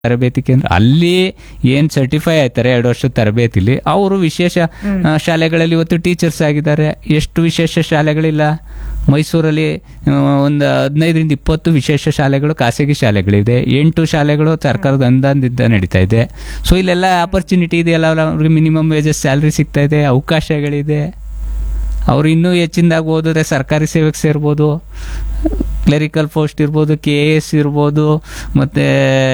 ತರಬೇತಿ ಕೇಂದ್ರ ಅಲ್ಲಿ ಏನ್ ಸರ್ಟಿಫೈ ಆಯ್ತಾರೆ 2 ವರ್ಷದ ತರಬೇತಿಲಿ ಅವರು ವಿಶೇಷ ಶಾಲೆಗಳಲ್ಲಿ ಇವತ್ತು ಟೀಚರ್ಸ್ ಆಗಿದ್ದಾರೆ. ಎಷ್ಟು ವಿಶೇಷ ಶಾಲೆಗಳಿಲ್ಲ ಮೈಸೂರಲ್ಲಿ? ಒಂದು 15-20 ವಿಶೇಷ ಶಾಲೆಗಳು ಖಾಸಗಿ ಶಾಲೆಗಳಿದೆ, 8 ಶಾಲೆಗಳು ಸರ್ಕಾರದ ಅನುದಾನದಿಂದ ನಡೀತಾ ಇದೆ. ಸೊ ಇಲ್ಲೆಲ್ಲ ಆಪರ್ಚುನಿಟಿ ಇದೆಯಲ್ಲ, ಅವ್ರಿಗೆ ಮಿನಿಮಮ್ ವೇಜಸ್ ಸ್ಯಾಲ್ರಿ ಸಿಗ್ತಾ ಇದೆ, ಅವಕಾಶಗಳಿದೆ. ಅವ್ರು ಇನ್ನೂ ಹೆಚ್ಚಿನದಾಗಿ ಓದಿದ್ರೆ ಸರ್ಕಾರಿ ಸೇವೆಗೆ ಸೇರ್ಬೋದು, ಕ್ಲರಿಕಲ್ ಪೋಸ್ಟ್ ಇರ್ಬೋದು, KAS ಇರ್ಬೋದು, ಮತ್ತೆ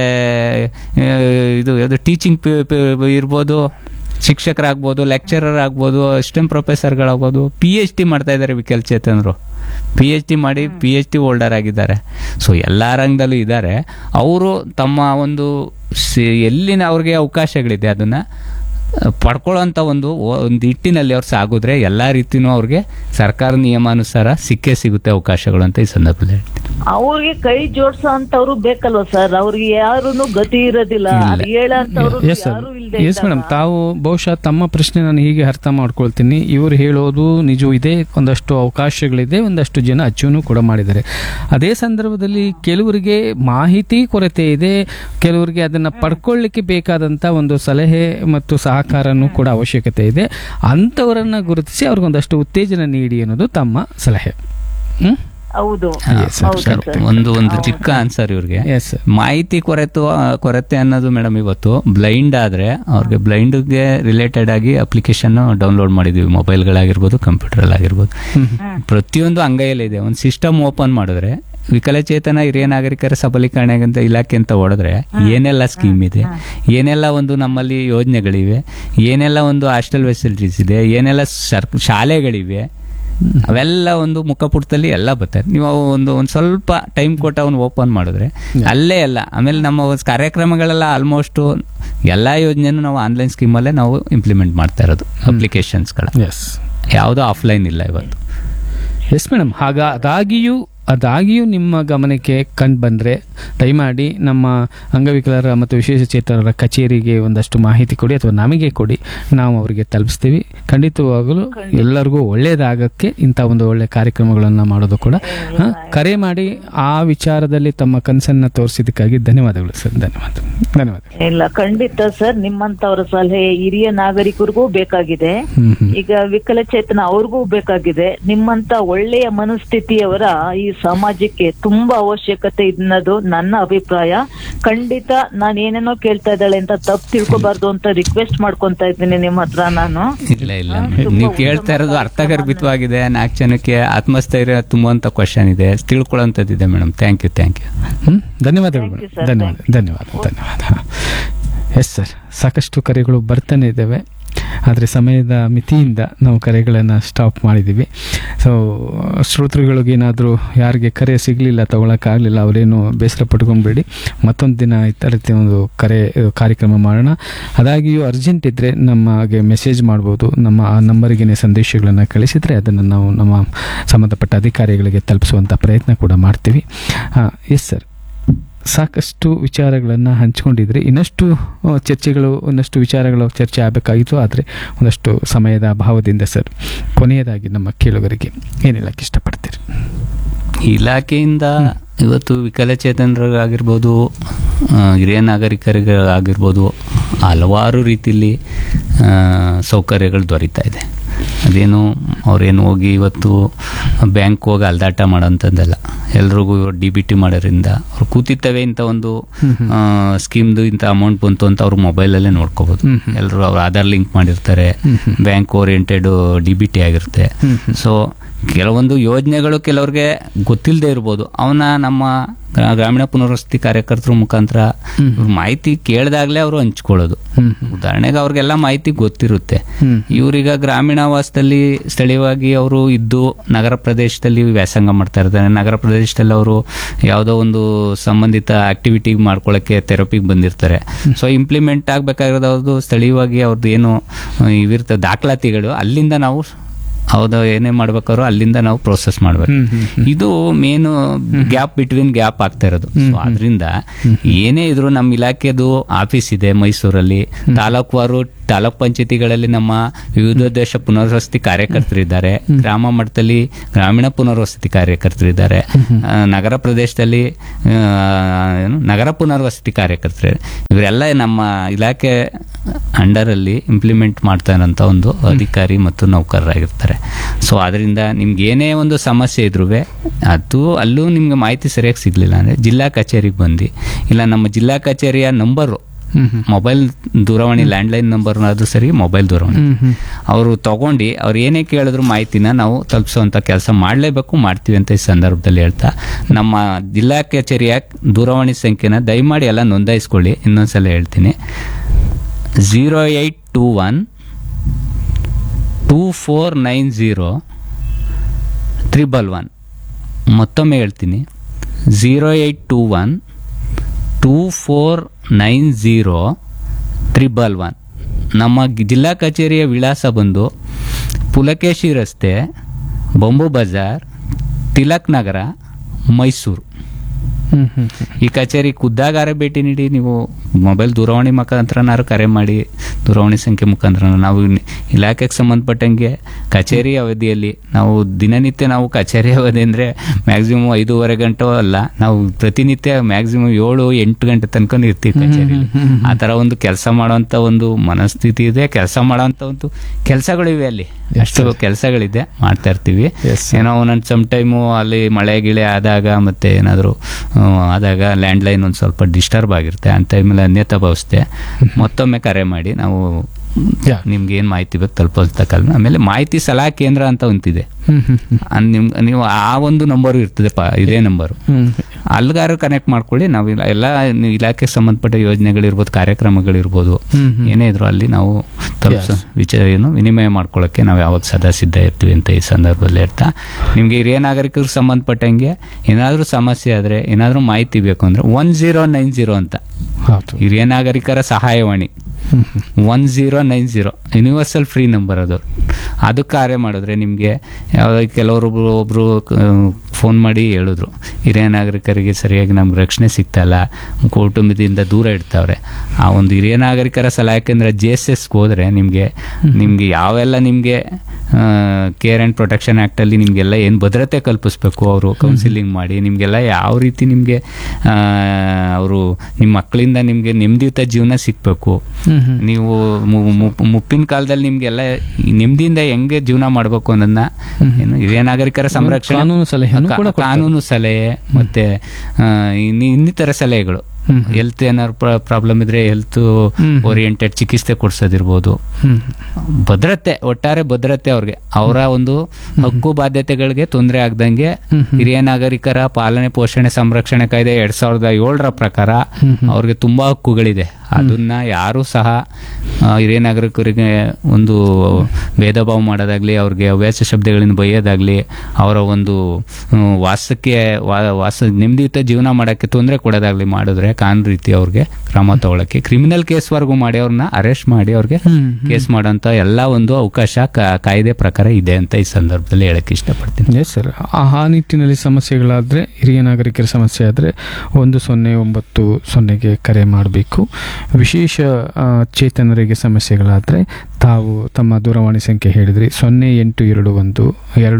ಇದು ಟೀಚಿಂಗ್ ಇರ್ಬೋದು, ಶಿಕ್ಷಕರಾಗ್ಬೋದು, ಲೆಕ್ಚರರ್ ಆಗ್ಬೋದು, ಅಸಿಸ್ಟೆಂಟ್ ಪ್ರೊಫೆಸರ್ಗಳಾಗ್ಬೋದು. PhD ಮಾಡ್ತಾ ಇದ್ದಾರೆ ವಿಕಲಚೇತನರು, PhD ಮಾಡಿ PhD ಹೋಲ್ಡರ್ ಆಗಿದ್ದಾರೆ. ಸೊ ಎಲ್ಲ ರಂಗದಲ್ಲೂ ಇದ್ದಾರೆ. ಅವರು ತಮ್ಮ ಒಂದು ಎಲ್ಲಿನ ಅವ್ರಿಗೆ ಅವಕಾಶಗಳಿದೆ ಅದನ್ನ ಪಡ್ಕೊಳ್ಳೋಂಥ ಒಂದು ಹಿಟ್ಟಿನಲ್ಲಿ ಅವ್ರು ಸಾಗಿದ್ರೆ ಎಲ್ಲ ರೀತಿನೂ ಅವ್ರಿಗೆ ಸರ್ಕಾರ ನಿಯಮಾನುಸಾರ ಸಿಗುತ್ತೆ ಅವಕಾಶಗಳು ಅಂತ ಈ ಸಂದರ್ಭದಲ್ಲಿ ಹೇಳ್ತೀನಿ. ಅವ್ರಿಗೆ ಕೈ ಜೋಡ್ಸೋ ಅಂತವ್ರು ಬೇಕಲ್ವ ಸರ್? ಅವ್ರಿಗೆ ಯಾರು ಗತಿ ಇರೋದಿಲ್ಲ, ಹೇಳಂತವ್ರು ಯಾರು ಇಲ್ಲದೆ. ಎಸ್ ಮೇಡಮ್, ತಾವು ಬಹುಶಃ ತಮ್ಮ ಪ್ರಶ್ನೆ ನಾನು ಹೀಗೆ ಅರ್ಥ ಮಾಡ್ಕೊಳ್ತೀನಿ. ಇವರು ಹೇಳೋದು ನಿಜ ಇದೆ, ಒಂದಷ್ಟು ಅವಕಾಶಗಳಿದೆ, ಒಂದಷ್ಟು ಜನ ಅಚ್ಚುನು ಕೂಡ ಮಾಡಿದ್ದಾರೆ. ಅದೇ ಸಂದರ್ಭದಲ್ಲಿ ಕೆಲವರಿಗೆ ಮಾಹಿತಿ ಕೊರತೆ ಇದೆ, ಕೆಲವರಿಗೆ ಅದನ್ನ ಪಡ್ಕೊಳ್ಳಿಕ್ಕೆ ಬೇಕಾದಂತ ಒಂದು ಸಲಹೆ ಮತ್ತು ಸಹಕಾರನೂ ಕೂಡ ಅವಶ್ಯಕತೆ ಇದೆ. ಅಂಥವರನ್ನ ಗುರುತಿಸಿ ಅವ್ರಿಗೊಂದಷ್ಟು ಉತ್ತೇಜನ ನೀಡಿ ಅನ್ನೋದು ತಮ್ಮ ಸಲಹೆ. ಹೌದು, ಒಂದು ಚಿಕ್ಕ ಆನ್ಸರ್ ಇವ್ರಿಗೆ. ಮಾಹಿತಿ ಕೊರತೆ ಅನ್ನೋದು ಮೇಡಮ್, ಇವತ್ತು ಬ್ಲೈಂಡ್ ಆದ್ರೆ ಅವ್ರಿಗೆ ಬ್ಲೈಂಡ್ಗೆ ರಿಲೇಟೆಡ್ ಆಗಿ ಅಪ್ಲಿಕೇಶನ್ ಡೌನ್ಲೋಡ್ ಮಾಡಿದೀವಿ, ಮೊಬೈಲ್ಗಳಾಗಿರ್ಬೋದು, ಕಂಪ್ಯೂಟರ್ ಆಗಿರ್ಬೋದು, ಪ್ರತಿಯೊಂದು ಅಂಗೈಯಲ್ಲಿದೆ. ಒಂದು ಸಿಸ್ಟಮ್ ಓಪನ್ ಮಾಡಿದ್ರೆ ವಿಕಲಚೇತನ ಹಿರಿಯ ನಾಗರಿಕರ ಸಬಲೀಕರಣ ಇಲಾಖೆ ಅಂತ ಹೊಡೆದ್ರೆ ಏನೆಲ್ಲ ಸ್ಕೀಮ್ ಇದೆ, ಏನೆಲ್ಲ ಒಂದು ನಮ್ಮಲ್ಲಿ ಯೋಜನೆಗಳಿವೆ, ಏನೆಲ್ಲ ಒಂದು ಹಾಸ್ಟೆಲ್ ಫೆಸಿಲಿಟೀಸ್ ಇದೆ, ಏನೆಲ್ಲ ಶಾಲೆಗಳಿವೆ, ಅವೆಲ್ಲ ಒಂದು ಮುಖಪುಟದಲ್ಲಿ ಎಲ್ಲ ಬರ್ತಾರೆ. ನೀವು ಒಂದು ಸ್ವಲ್ಪ ಟೈಮ್ ಕೊಟ್ಟು ಅವನು ಓಪನ್ ಮಾಡಿದ್ರೆ ಅಲ್ಲೇ ಎಲ್ಲ. ಆಮೇಲೆ ನಮ್ಮ ಕಾರ್ಯಕ್ರಮಗಳೆಲ್ಲ ಆಲ್ಮೋಸ್ಟ್ ಎಲ್ಲ ಯೋಜನೆನೂ ನಾವು ಆನ್ಲೈನ್ ಸ್ಕೀಮಲ್ಲೇ ನಾವು ಇಂಪ್ಲಿಮೆಂಟ್ ಮಾಡ್ತಾ ಇರೋದು, ಅಪ್ಲಿಕೇಶನ್ಸ್ಗಳ. ಯಾವುದೋ ಆಫ್ಲೈನ್ ಇಲ್ಲ ಇವತ್ತು. ಎಸ್ ಮೇಡಮ್, ಅದಾಗಿಯೂ ನಿಮ್ಮ ಗಮನಕ್ಕೆ ಕಂಡು ಬಂದರೆ ದಯಮಾಡಿ ನಮ್ಮ ಅಂಗವಿಕಲರ ಮತ್ತು ವಿಶೇಷಚೇತನರ ಕಚೇರಿಗೆ ಒಂದಷ್ಟು ಮಾಹಿತಿ ಕೊಡಿ, ಅಥವಾ ನಮಗೆ ಕೊಡಿ, ನಾವು ಅವರಿಗೆ ತಲುಪಿಸ್ತೀವಿ. ಖಂಡಿತವಾಗಲೂ ಎಲ್ಲರಿಗೂ ಒಳ್ಳೆಯದಾಗಕ್ಕೆ ಇಂಥ ಒಂದು ಒಳ್ಳೆಯ ಕಾರ್ಯಕ್ರಮಗಳನ್ನು ಮಾಡೋದು ಕೂಡ. ಕರೆ ಮಾಡಿ ಆ ವಿಚಾರದಲ್ಲಿ ತಮ್ಮ ಕನಸನ್ನು ತೋರಿಸಿದ್ದಕ್ಕಾಗಿ ಧನ್ಯವಾದಗಳು ಸರ್. ಧನ್ಯವಾದ. ಇಲ್ಲ, ಖಂಡಿತ ಸರ್. ನಿಮ್ಮಂತವರ ಸಲಹೆ ಹಿರಿಯ ನಾಗರಿಕರಿಗೂ ಬೇಕಾಗಿದೆ, ಈಗ ವಿಕಲಚೇತನ ಅವ್ರಿಗೂ ಬೇಕಾಗಿದೆ. ನಿಮ್ಮಂತ ಒಳ್ಳೆಯ ಮನಸ್ಥಿತಿಯವರ ಈ ಸಮಾಜಕ್ಕೆ ತುಂಬಾ ಅವಶ್ಯಕತೆ ಅನ್ನೋದು ನನ್ನ ಅಭಿಪ್ರಾಯ. ಖಂಡಿತ ನಾನು ಏನೇನೋ ಕೇಳ್ತಾ ಇದ್ದಾಳೆ ಅಂತ ತಪ್ಪು ತಿಳ್ಕೊಬಾರ್ದು ಅಂತ ರಿಕ್ವೆಸ್ಟ್ ಮಾಡ್ಕೊಂತ ಇದ್ದೀನಿ ನಿಮ್ಮ ಹತ್ರ ನಾನು. ಇಲ್ಲ ನೀವು ಕೇಳ್ತಾ ಇರೋದು ಅರ್ಥಗರ್ಭಿತವಾಗಿದೆ. 4 ಜನಕ್ಕೆ ಆತ್ಮಸ್ಥೈರ್ಯ ತುಂಬುವಂತ ಕ್ವಶನ್ ಇದೆ, ತಿಳ್ಕೊಳ್ಳೋಂಥದ್ದಿದೆ ಮೇಡಮ್. Thank you. ಧನ್ಯವಾದಗಳು ಮೇಡಮ್. ಧನ್ಯವಾದ. ಎಸ್ ಸರ್, ಸಾಕಷ್ಟು ಕರೆಗಳು ಬರ್ತಾನೆ ಇದ್ದಾವೆ, ಆದರೆ ಸಮಯದ ಮಿತಿಯಿಂದ ನಾವು ಕರೆಗಳನ್ನು ಸ್ಟಾಪ್ ಮಾಡಿದ್ದೀವಿ. ಸೊ ಶ್ರೋತೃಗಳಿಗೆ ಏನಾದರೂ ಯಾರಿಗೆ ಕರೆ ಸಿಗಲಿಲ್ಲ, ತಗೊಳಕ್ಕಾಗಲಿಲ್ಲ, ಅವರೇನು ಬೇಸರ ಪಟ್ಕೊಂಡ್ಬೇಡಿ. ಮತ್ತೊಂದು ದಿನ ಈ ರೀತಿ ಒಂದು ಕಾರ್ಯಕ್ರಮ ಮಾಡೋಣ. ಅದಾಗಿಯೂ ಅರ್ಜೆಂಟ್ ಇದ್ದರೆ ನಮಗೆ ಮೆಸೇಜ್ ಮಾಡ್ಬೋದು. ನಮ್ಮ ಆ ನಂಬರಿಗೆ ಸಂದೇಶಗಳನ್ನು ಕಳಿಸಿದರೆ ಅದನ್ನು ನಾವು ನಮ್ಮ ಸಂಬಂಧಪಟ್ಟ ಅಧಿಕಾರಿಗಳಿಗೆ ತಲುಪಿಸುವಂಥ ಪ್ರಯತ್ನ ಕೂಡ ಮಾಡ್ತೀವಿ. ಎಸ್ ಸರ್, ಸಾಕಷ್ಟು ವಿಚಾರಗಳನ್ನು ಹಂಚಿಕೊಂಡಿದ್ರೆ ಇನ್ನಷ್ಟು ಚರ್ಚೆಗಳು, ಒಂದಷ್ಟು ವಿಚಾರಗಳು ಚರ್ಚೆ ಆಗಬೇಕಾಗಿತ್ತು, ಆದರೆ ಒಂದಷ್ಟು ಸಮಯದ ಅಭಾವದಿಂದ ಸರ್, ಕೊನೆಯದಾಗಿ ನಮ್ಮ ಕೇಳುಗರಿಗೆ ಏನು ಹೇಳಕ್ಕೆ ಇಷ್ಟಪಡ್ತೀರಿ? ಇಲಾಖೆಯಿಂದ ಇವತ್ತು ವಿಕಲಚೇತನರಿಗಾಗಿರ್ಬೋದು, ಹಿರಿಯ ನಾಗರಿಕರಿಗಾಗಿರ್ಬೋದು ಹಲವಾರು ರೀತಿಯಲ್ಲಿ ಸೌಕರ್ಯಗಳು ದೊರೀತಾ ಇದೆ. ಅದೇನು ಅವ್ರೇನು ಹೋಗಿ ಇವತ್ತು ಬ್ಯಾಂಕ್ ಹೋಗಿ ಅಲ್ದಾಟ ಮಾಡೋಂಥದ್ದಲ್ಲ. ಎಲ್ರಿಗೂ DBT ಮಾಡೋದ್ರಿಂದ ಅವ್ರು ಕೂತಿತ್ತವೆ ಇಂಥ ಒಂದು ಸ್ಕೀಮ್ದು ಇಂಥ ಅಮೌಂಟ್ ಬಂತು ಅಂತ ಅವ್ರು ಮೊಬೈಲಲ್ಲೇ ನೋಡ್ಕೋಬೋದು. ಎಲ್ಲರೂ ಅವ್ರು ಆಧಾರ್ ಲಿಂಕ್ ಮಾಡಿರ್ತಾರೆ, ಬ್ಯಾಂಕ್ ಓರಿಯೆಂಟೆಡ್ DBT ಆಗಿರುತ್ತೆ. ಸೊ ಕೆಲವೊಂದು ಯೋಜನೆಗಳು ಕೆಲವ್ರಿಗೆ ಗೊತ್ತಿಲ್ಲದೆ ಇರ್ಬೋದು, ಅವನ್ನ ನಮ್ಮ ಗ್ರಾಮೀಣ ಪುನರ್ವಸತಿ ಕಾರ್ಯಕರ್ತರ ಮುಖಾಂತರ ಮಾಹಿತಿ ಕೇಳಿದಾಗಲೇ ಅವರು ಹಂಚ್ಕೊಳ್ಳೋದು. ಉದಾಹರಣೆಗೆ ಅವ್ರಿಗೆಲ್ಲ ಮಾಹಿತಿ ಗೊತ್ತಿರುತ್ತೆ. ಇವ್ರೀಗ ಗ್ರಾಮೀಣ ವಾಸದಲ್ಲಿ ಸ್ಥಳೀಯವಾಗಿ ಅವರು ಇದ್ದು ನಗರ ಪ್ರದೇಶದಲ್ಲಿ ವ್ಯಾಸಂಗ ಮಾಡ್ತಾ ಇರ್ತಾರೆ. ನಗರ ಪ್ರದೇಶದಲ್ಲಿ ಅವರು ಯಾವುದೋ ಒಂದು ಸಂಬಂಧಿತ ಆಕ್ಟಿವಿಟಿ ಮಾಡ್ಕೊಳ್ಳೋಕ್ಕೆ ಥೆರಪಿಗೆ ಬಂದಿರ್ತಾರೆ. ಸೊ ಇಂಪ್ಲಿಮೆಂಟ್ ಆಗಬೇಕಾಗಿರೋದು ಸ್ಥಳೀಯವಾಗಿ ಅವ್ರದ್ದು ಏನು ಇವಿರ್ತದೆ ದಾಖಲಾತಿಗಳು, ಅಲ್ಲಿಂದ ನಾವು ಹೌದು ಏನೇ ಮಾಡ್ಬೇಕಾದ್ರೂ ಅಲ್ಲಿಂದ ನಾವು ಪ್ರೋಸೆಸ್ ಮಾಡ್ಬೇಕು. ಇದು ಮೇನು ಗ್ಯಾಪ್ ಬಿಟ್ವೀನ್ ಗ್ಯಾಪ್ ಆಗ್ತಾ ಇರೋದು. ಸೊ ಅದರಿಂದ ಏನೇ ಇದ್ರು ನಮ್ಮ ಇಲಾಖೆದು ಆಫೀಸ್ ಇದೆ ಮೈಸೂರಲ್ಲಿ, ತಾಲೂಕುವಾರು ತಾಲೂಕ್ ಪಂಚಾಯತಿಗಳಲ್ಲಿ ನಮ್ಮ ವಿವಿಧೋದ್ದೇಶ ಪುನರ್ವಸತಿ ಕಾರ್ಯಕರ್ತರಿದ್ದಾರೆ, ಗ್ರಾಮ ಮಟ್ಟದಲ್ಲಿ ಗ್ರಾಮೀಣ ಪುನರ್ವಸತಿ ಕಾರ್ಯಕರ್ತರಿದ್ದಾರೆ, ನಗರ ಪ್ರದೇಶದಲ್ಲಿ ನಗರ ಪುನರ್ವಸತಿ ಕಾರ್ಯಕರ್ತರು. ಇವರೆಲ್ಲ ನಮ್ಮ ಇಲಾಖೆ ಅಂಡರಲ್ಲಿ ಇಂಪ್ಲಿಮೆಂಟ್ ಮಾಡ್ತಾ ಇರೋಂಥ ಒಂದು ಅಧಿಕಾರಿ ಮತ್ತು ನೌಕರರಾಗಿರ್ತಾರೆ. ಸೊ ಅದರಿಂದ ನಿಮ್ಗೆ ಏನೇ ಒಂದು ಸಮಸ್ಯೆ ಇದ್ರೂ ಅದು ಅಲ್ಲೂ ನಿಮ್ಗೆ ಮಾಹಿತಿ ಸರಿಯಾಗಿ ಸಿಗಲಿಲ್ಲ ಅಂದರೆ ಜಿಲ್ಲಾ ಕಚೇರಿಗೆ ಬಂದು, ಇಲ್ಲ ನಮ್ಮ ಜಿಲ್ಲಾ ಕಚೇರಿಯ ನಂಬರು ಮೊಬೈಲ್ ದೂರವಾಣಿ ಲ್ಯಾಂಡ್ಲೈನ್ ನಂಬರ್ ಅದು ಸರಿ, ಮೊಬೈಲ್ ದೂರವಾಣಿ ಅವರು ತಗೊಂಡು ಅವ್ರು ಏನೇ ಕೇಳಿದ್ರು ಮಾಹಿತಿನ ನಾವು ತಲುಪಿಸುವಂಥ ಕೆಲಸ ಮಾಡಲೇಬೇಕು, ಮಾಡ್ತೀವಿ ಅಂತ ಈ ಸಂದರ್ಭದಲ್ಲಿ ಹೇಳ್ತಾ ನಮ್ಮ ಜಿಲ್ಲಾ ಕಚೇರಿಯ ದೂರವಾಣಿ ಸಂಖ್ಯೆನ ದಯಮಾಡಿ ಎಲ್ಲ ನೋಂದಾಯಿಸ್ಕೊಳ್ಳಿ. ಇನ್ನೊಂದ್ಸಲ ಹೇಳ್ತೀನಿ, 0821 2490 ಮತ್ತೊಮ್ಮೆ ಹೇಳ್ತೀನಿ, 0821 2490 ನಮ್ಮ ಜಿಲ್ಲಾ ಕಚೇರಿಯ ವಿಳಾಸ ಬಂದು ಪುಲಕೇಶಿ ರಸ್ತೆ, ಬೊಂಬು ಬಜಾರ್, ತಿಲಕ್ ನಗರ, ಮೈಸೂರು. ಈ ಕಚೇರಿ ಖುದ್ದಾಗಾರ ಭೇಟಿ ನೀಡಿ, ನೀವು ಮೊಬೈಲ್ ದೂರವಾಣಿ ಮುಖಾಂತರನಾರು ಕರೆ ಮಾಡಿ, ದೂರವಾಣಿ ಸಂಖ್ಯೆ ಮುಖಾಂತರ ನಾವು ಇಲಾಖೆಗೆ ಸಂಬಂಧಪಟ್ಟಂಗೆ ಕಚೇರಿ ಅವಧಿಯಲ್ಲಿ ನಾವು ದಿನನಿತ್ಯ ನಾವು ಕಚೇರಿ ಅವಧಿ ಅಂದರೆ ಮ್ಯಾಕ್ಸಿಮಮ್ 5:30 ಗಂಟೆ ಅಲ್ಲ, ನಾವು ಪ್ರತಿನಿತ್ಯ ಮ್ಯಾಕ್ಸಿಮಮ್ 7-8 ಗಂಟೆ ತನಕ ಇರ್ತೀವಿ ಕಚೇರಿಯಲ್ಲಿ. ಆ ಥರ ಒಂದು ಕೆಲಸ ಮಾಡೋಂಥ ಒಂದು ಮನಸ್ಥಿತಿ ಇದೆ, ಕೆಲಸ ಮಾಡೋಂಥ ಒಂದು ಕೆಲಸಗಳಿವೆ, ಅಲ್ಲಿ ಅಷ್ಟು ಕೆಲಸಗಳಿದೆ, ಮಾಡ್ತಾ ಇರ್ತೀವಿ. ಏನೋ ಒಂದೊಂದು ಸಮ್ ಟೈಮು ಅಲ್ಲಿ ಮಳೆ ಗಿಳೆ ಆದಾಗ ಮತ್ತೆ ಏನಾದರೂ ಆದಾಗ ಲ್ಯಾಂಡ್ಲೈನ್ ಒಂದು ಸ್ವಲ್ಪ ಡಿಸ್ಟರ್ಬ್ ಆಗಿರುತ್ತೆ, ಆ ಟೈಮಲ್ಲಿ ಅನ್ಯತಾ ಭಾವಿಸ್ತೆ ಮತ್ತೊಮ್ಮೆ ಕರೆ ಮಾಡಿ ನಾವು ನಿಮ್ಗೆ ಏನು ಮಾಹಿತಿ ಬೇಕು ತಲುಪೋದಕ್ಕಲ್ಲ. ಆಮೇಲೆ ಮಾಹಿತಿ ಸಲಹಾ ಕೇಂದ್ರ ಅಂತ ಒಂದಿದೆ, ನೀವು ಆ ಒಂದು ನಂಬರು ಇರ್ತದೆ, ಇದೇ ನಂಬರು, ಅಲ್ಲಿಗಾರು ಕನೆಕ್ಟ್ ಮಾಡ್ಕೊಳ್ಳಿ. ನಾವು ಎಲ್ಲ ಇಲಾಖೆಗೆ ಸಂಬಂಧಪಟ್ಟ ಯೋಜನೆಗಳಿರ್ಬೋದು, ಕಾರ್ಯಕ್ರಮಗಳಿರ್ಬೋದು, ಏನೇ ಇದ್ರು ಅಲ್ಲಿ ನಾವು ವಿನಿಮಯ ಮಾಡ್ಕೊಳ್ಳೋಕ್ಕೆ ನಾವು ಯಾವಾಗ ಸದಾ ಸಿದ್ಧ ಇರ್ತೀವಿ ಅಂತ ಈ ಸಂದರ್ಭದಲ್ಲಿ ಹೇಳ್ತಾ, ನಿಮಗೆ ಹಿರಿಯ ನಾಗರಿಕರಿಗೆ ಸಂಬಂಧಪಟ್ಟಂಗೆ ಏನಾದರೂ ಸಮಸ್ಯೆ ಆದರೆ, ಏನಾದರೂ ಮಾಹಿತಿ ಬೇಕು ಅಂದರೆ 1090 ಅಂತ ಹಿರಿಯ ನಾಗರಿಕರ ಸಹಾಯವಾಣಿ 1090 ಯೂನಿವರ್ಸಲ್ ಫ್ರೀ ನಂಬರ್ ಅದು ಕಾರ್ಯ ಮಾಡಿದ್ರೆ ನಿಮಗೆ ಒಬ್ರು ಫೋನ್ ಮಾಡಿ ಹೇಳಿದ್ರು, ಹಿರಿಯ ನಾಗರಿಕರಿಗೆ ಸರಿಯಾಗಿ ನಮ್ಗೆ ರಕ್ಷಣೆ ಸಿಗ್ತಾಯಿಲ್ಲ, ಕುಟುಂಬದಿಂದ ದೂರ ಇಡ್ತಾವ್ರೆ. ಆ ಒಂದು ಹಿರಿಯ ನಾಗರಿಕರ ಸಲಹಾ ಕೇಂದ್ರ JSSಗೆ ಹೋದರೆ ನಿಮಗೆ ಯಾವೆಲ್ಲ ನಿಮಗೆ ಕೇರ್ ಆ್ಯಂಡ್ ಪ್ರೊಟೆಕ್ಷನ್ ಆ್ಯಕ್ಟಲ್ಲಿ ನಿಮಗೆಲ್ಲ ಏನು ಭದ್ರತೆ ಕಲ್ಪಿಸ್ಬೇಕು, ಅವರು ಕೌನ್ಸಿಲಿಂಗ್ ಮಾಡಿ ನಿಮಗೆಲ್ಲ ಯಾವ ರೀತಿ ನಿಮಗೆ ಅವರು ನಿಮ್ಮ ಮಕ್ಕಳಿಂದ ನಿಮಗೆ ನೆಮ್ಮದಿಯುತ ಜೀವನ ಸಿಗಬೇಕು, ನೀವು ಮುಪ್ಪಿನ ಕಾಲದಲ್ಲಿ ನಿಮಗೆಲ್ಲ ನೆಮ್ಮದಿಯಿಂದ ಹೆಂಗೆ ಜೀವನ ಮಾಡಬೇಕು ಅನ್ನೋದನ್ನ ಏನು ಹಿರಿಯ ನಾಗರಿಕರ ಸಂರಕ್ಷಣೆ, ಕಾನೂನು ಸಲಹೆ ಮತ್ತೆ ಇನ್ನಿತರ ಸಲಹೆಗಳು, ಹೆಲ್ತ್ ಏನಾದ್ರು ಪ್ರಾಬ್ಲಮ್ ಇದ್ರೆ ಹೆಲ್ತ್ ಓರಿಯೆಂಟೆಡ್ ಚಿಕಿತ್ಸೆ ಕೊಡ್ಸೋದಿರ್ಬೋದು, ಭದ್ರತೆ, ಒಟ್ಟಾರೆ ಭದ್ರತೆ ಅವ್ರಿಗೆ, ಅವರ ಒಂದು ಹಕ್ಕು ಬಾಧ್ಯತೆಗಳಿಗೆ ತೊಂದರೆ ಆಗ್ದಂಗೆ ಹಿರಿಯ ನಾಗರಿಕರ ಪಾಲನೆ ಪೋಷಣೆ ಸಂರಕ್ಷಣೆ ಕಾಯ್ದೆ 2007 ಪ್ರಕಾರ ಅವ್ರಿಗೆ ತುಂಬಾ ಹಕ್ಕುಗಳಿದೆ. ಅದನ್ನ ಯಾರು ಸಹ ಹಿರಿಯ ನಾಗರಿಕರಿಗೆ ಒಂದು ಭೇದ ಭಾವ ಮಾಡೋದಾಗ್ಲಿ, ಅವ್ರಿಗೆ ಹವ್ಯಾಸ ಶಬ್ದಗಳಿಂದ ಬೈಯೋದಾಗ್ಲಿ, ಅವರ ಒಂದು ನೆಮ್ಮದಿಯುತ ಜೀವನ ಮಾಡೋಕ್ಕೆ ತೊಂದರೆ ಕೊಡೋದಾಗ್ಲಿ ಮಾಡಿದ್ರೆ ಕಾನೂನು ರೀತಿ ಅವ್ರಿಗೆ ಕ್ರಮ ತಗೊಳಕ್ಕೆ, ಕ್ರಿಮಿನಲ್ ಕೇಸ್ವರೆಗೂ ಮಾಡಿ ಅವ್ರನ್ನ ಅರೆಸ್ಟ್ ಮಾಡಿ ಅವ್ರಿಗೆ ಕೇಸ್ ಮಾಡೋಂಥ ಎಲ್ಲ ಒಂದು ಅವಕಾಶ ಕಾಯ್ದೆ ಪ್ರಕಾರ ಇದೆ ಅಂತ ಈ ಸಂದರ್ಭದಲ್ಲಿ ಹೇಳಕ್ಕೆ ಇಷ್ಟಪಡ್ತೀನಿ. ಎಸ್ ಸರ್, ಆ ನಿಟ್ಟಿನಲ್ಲಿ ಸಮಸ್ಯೆಗಳಾದರೆ, ಹಿರಿಯ ನಾಗರಿಕರ ಸಮಸ್ಯೆ ಆದರೆ 1090ಗೆ ಕರೆ ಮಾಡಬೇಕು. ವಿಶೇಷ ಚೇತನರಿಗೆ ಸಮಸ್ಯೆಗಳಾದರೆ ತಾವು ತಮ್ಮ ದೂರವಾಣಿ ಸಂಖ್ಯೆ ಹೇಳಿದ್ರಿ, 0821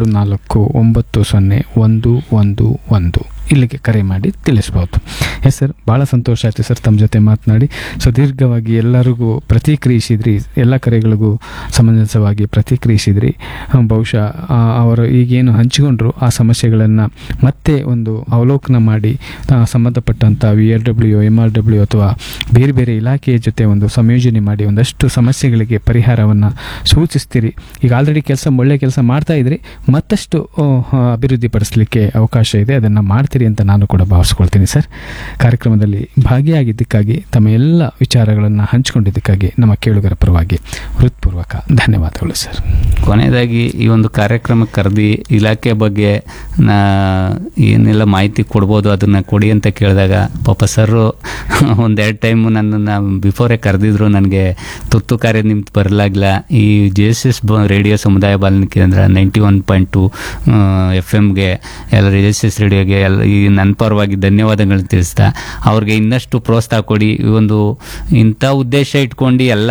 24909111 ಇಲ್ಲಿಗೆ ಕರೆ ಮಾಡಿ ತಿಳಿಸ್ಬೋದು. ಎಸ್ ಸರ್, ಭಾಳ ಸಂತೋಷ ಆಯಿತು ಸರ್ ತಮ್ಮ ಜೊತೆ ಮಾತನಾಡಿ. ಸುದೀರ್ಘವಾಗಿ ಎಲ್ಲರಿಗೂ ಪ್ರತಿಕ್ರಿಯಿಸಿದ್ರಿ, ಎಲ್ಲ ಕರೆಗಳಿಗೂ ಸಮಂಜಸವಾಗಿ ಪ್ರತಿಕ್ರಿಯಿಸಿದ್ರಿ. ಬಹುಶಃ ಅವರು ಈಗೇನು ಹಂಚಿಕೊಂಡ್ರು ಆ ಸಮಸ್ಯೆಗಳನ್ನು ಮತ್ತೆ ಒಂದು ಅವಲೋಕನ ಮಾಡಿ ಸಂಬಂಧಪಟ್ಟಂಥ VRW, MRW ಅಥವಾ ಬೇರೆ ಬೇರೆ ಇಲಾಖೆಯ ಜೊತೆ ಒಂದು ಸಂಯೋಜನೆ ಮಾಡಿ ಒಂದಷ್ಟು ಸಮಸ್ಯೆಗಳಿಗೆ ಪರಿಹಾರವನ್ನು ಸೂಚಿಸ್ತೀರಿ. ಈಗ ಆಲ್ರೆಡಿ ಒಳ್ಳೆ ಕೆಲಸ ಮಾಡ್ತಾ ಇದ್ರಿ, ಮತ್ತಷ್ಟು ಅಭಿವೃದ್ಧಿಪಡಿಸಲಿಕ್ಕೆ ಅವಕಾಶ ಇದೆ, ಅದನ್ನು ಮಾಡ್ತೀರಿ ಅಂತ ನಾನು ಕೂಡ ಭಾವಿಸ್ಕೊಳ್ತೀನಿ ಸರ್. ಕಾರ್ಯಕ್ರಮದಲ್ಲಿ ಭಾಗಿಯಾಗಿದ್ದಕ್ಕಾಗಿ, ತಮ್ಮ ಎಲ್ಲ ವಿಚಾರಗಳನ್ನು ಹಂಚಿಕೊಂಡಿದ್ದಕ್ಕಾಗಿ ನಮ್ಮ ಕೇಳುಗರ ಪರವಾಗಿ ಹೃತ್ಪೂರ್ವಕ ಧನ್ಯವಾದಗಳು ಸರ್. ಕೊನೆಯದಾಗಿ ಈ ಒಂದು ಕಾರ್ಯಕ್ರಮಕ್ಕೆ ಕರೆದು ಇಲಾಖೆ ಬಗ್ಗೆ ಏನೆಲ್ಲ ಮಾಹಿತಿ ಕೊಡ್ಬೋದು ಅದನ್ನು ಕೊಡಿ ಅಂತ ಕೇಳಿದಾಗ ಪಾಪ ಸರ್ 1-2 ಟೈಮು ನನ್ನನ್ನು ಬಿಫೋರೇ ಕರೆದಿದ್ರು, ನನಗೆ ತುರ್ತು ಕಾರ್ಯ ನಿಮ್ದು ಬರಲ್ಲ ಬರಲಾಗಿಲ್ಲ. ಈ JSS ರೇಡಿಯೋ ಸಮುದಾಯ ಬಾನುಲಿ ಕೇಂದ್ರ 91.2 FM ಎಲ್ಲ JSS ರೇಡಿಯೋಗೆ ಎಲ್ಲ ಈ ನನ್ನ ಪರವಾಗಿ ಧನ್ಯವಾದಗಳು ತಿಳಿಸ್ತಾ ಅವ್ರಿಗೆ ಇನ್ನಷ್ಟು ಪ್ರೋತ್ಸಾಹ ಕೊಡಿ. ಈ ಒಂದು ಇಂಥ ಉದ್ದೇಶ ಇಟ್ಕೊಂಡು ಎಲ್ಲ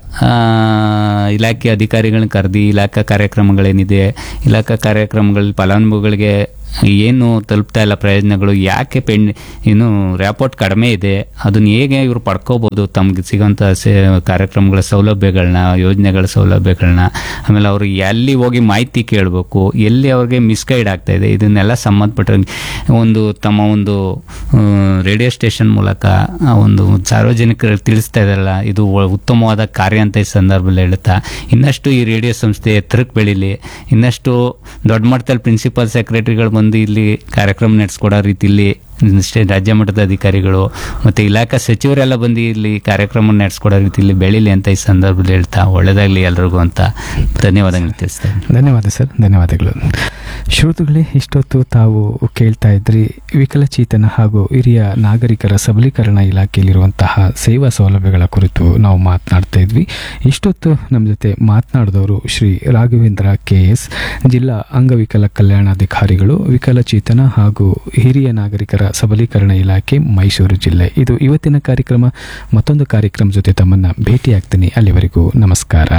ಇಲಾಖೆ ಅಧಿಕಾರಿಗಳನ್ನ ಕರೆದಿ ಇಲಾಖಾ ಕಾರ್ಯಕ್ರಮಗಳೇನಿದೆ, ಇಲಾಖಾ ಕಾರ್ಯಕ್ರಮಗಳಲ್ಲಿ ಫಲಾನುಭವಿಗಳಿಗೆ ಏನು ತಲುಪ್ತಾ ಇಲ್ಲ ಪ್ರಯೋಜನಗಳು, ಯಾಕೆ ಇನ್ನು ರ್ಯಾಪೋರ್ಟ್ ಕಡಿಮೆ ಇದೆ, ಅದನ್ನ ಹೇಗೆ ಇವರು ಪಡ್ಕೋಬೋದು, ತಮ್ಗೆ ಸಿಗೋಂಥ ಕಾರ್ಯಕ್ರಮಗಳ ಸೌಲಭ್ಯಗಳನ್ನ, ಯೋಜನೆಗಳ ಸೌಲಭ್ಯಗಳನ್ನ, ಆಮೇಲೆ ಅವರು ಎಲ್ಲಿ ಹೋಗಿ ಮಾಹಿತಿ ಕೇಳಬೇಕು, ಎಲ್ಲಿ ಅವ್ರಿಗೆ ಮಿಸ್ಗೈಡ್ ಆಗ್ತಾ ಇದೆ, ಇದನ್ನೆಲ್ಲ ಸಂಬಂಧಪಟ್ಟ ಒಂದು ತಮ್ಮ ಒಂದು ರೇಡಿಯೋ ಸ್ಟೇಷನ್ ಮೂಲಕ ಒಂದು ಸಾರ್ವಜನಿಕರಿಗೆ ತಿಳಿಸ್ತಾ ಇದಾರಲ್ಲ, ಇದು ಉತ್ತಮವಾದ ಕಾರ್ಯ ಅಂತ ಈ ಸಂದರ್ಭದಲ್ಲಿ ಹೇಳುತ್ತಾ ಇನ್ನಷ್ಟು ಈ ರೇಡಿಯೋ ಸಂಸ್ಥೆ ಎತ್ತರಕ್ಕೆ ಬೆಳೀಲಿ, ಇನ್ನಷ್ಟು ದೊಡ್ಡ ಮಟ್ಟದಲ್ಲಿ ಪ್ರಿನ್ಸಿಪಲ್ ಸೆಕ್ರೆಟರಿಗಳು ಬಂದು ಇಲ್ಲಿ ಕಾರ್ಯಕ್ರಮ ನಡೆಸ್ಕೊಡೋ ರೀತಿಯಲ್ಲಿ ರಾಜ್ಯ ಮಟ್ಟದ ಅಧಿಕಾರಿಗಳು ಮತ್ತು ಇಲಾಖಾ ಸಚಿವರೆಲ್ಲ ಬಂದು ಇಲ್ಲಿ ಕಾರ್ಯಕ್ರಮ ನಡೆಸ್ಕೊಡೋ ರೀತಿಯಲ್ಲಿ ಬೆಳೀಲಿ ಅಂತ ಈ ಸಂದರ್ಭದಲ್ಲಿ ಹೇಳ್ತಾ ಒಳ್ಳೆಯದಾಗಲಿ ಎಲ್ರಿಗೂ ಅಂತ ಧನ್ಯವಾದಗಳು ತಿಳಿಸ್ತೇನೆ. ಧನ್ಯವಾದ ಸರ್, ಧನ್ಯವಾದಗಳು. ಶ್ರೋತೃಗಳೇ, ಇಷ್ಟೊತ್ತು ತಾವು ಕೇಳ್ತಾ ಇದ್ರಿ ವಿಕಲಚೇತನ ಹಾಗೂ ಹಿರಿಯ ನಾಗರಿಕರ ಸಬಲೀಕರಣ ಇಲಾಖೆಯಲ್ಲಿರುವಂತಹ ಸೇವಾ ಸೌಲಭ್ಯಗಳ ಕುರಿತು ನಾವು ಮಾತನಾಡ್ತಾ ಇದ್ವಿ. ಇಷ್ಟೊತ್ತು ನಮ್ಮ ಜೊತೆ ಮಾತನಾಡಿದವರು ಶ್ರೀ ರಾಘವೇಂದ್ರ KS, ಜಿಲ್ಲಾ ಅಂಗವಿಕಲ ಕಲ್ಯಾಣಾಧಿಕಾರಿಗಳು, ವಿಕಲಚೇತನ ಹಾಗೂ ಹಿರಿಯ ನಾಗರಿಕರ ಸಬಲೀಕರಣ ಇಲಾಖೆ, ಮೈಸೂರು ಜಿಲ್ಲೆ. ಇದು ಇವತ್ತಿನ ಕಾರ್ಯಕ್ರಮ. ಮತ್ತೊಂದು ಕಾರ್ಯಕ್ರಮ ಜೊತೆ ತಮ್ಮನ್ನ ಭೇಟಿಯಾಗ್ತೀನಿ. ಅಲ್ಲಿವರೆಗೂ ನಮಸ್ಕಾರ.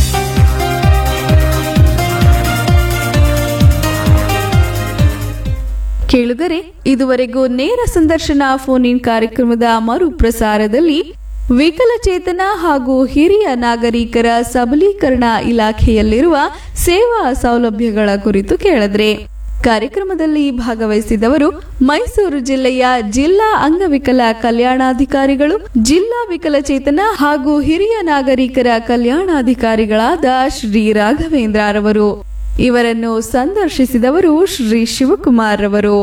ಕೇಳುಗರೆ, ಇದುವರೆಗೂ ನೇರ ಸಂದರ್ಶನ ಫೋನ್ ಇನ್ ಕಾರ್ಯಕ್ರಮದ ಮರುಪ್ರಸಾರದಲ್ಲಿ ವಿಕಲಚೇತನ ಹಾಗೂ ಹಿರಿಯ ನಾಗರಿಕರ ಸಬಲೀಕರಣ ಇಲಾಖೆಯಲ್ಲಿರುವ ಸೇವಾ ಸೌಲಭ್ಯಗಳ ಕುರಿತು ಕೇಳಿದ್ರೆ. ಕಾರ್ಯಕ್ರಮದಲ್ಲಿ ಭಾಗವಹಿಸಿದವರು ಮೈಸೂರು ಜಿಲ್ಲೆಯ ಜಿಲ್ಲಾ ಅಂಗವಿಕಲ ಕಲ್ಯಾಣಾಧಿಕಾರಿಗಳು, ಜಿಲ್ಲಾ ವಿಕಲಚೇತನ ಹಾಗೂ ಹಿರಿಯ ನಾಗರಿಕರ ಕಲ್ಯಾಣಾಧಿಕಾರಿಗಳಾದ ಶ್ರೀ ರಾಘವೇಂದ್ರ ರವರು. ಇವರನ್ನು ಸಂದರ್ಶಿಸಿದವರು ಶ್ರೀ ಶಿವಕುಮಾರ್ ರವರು.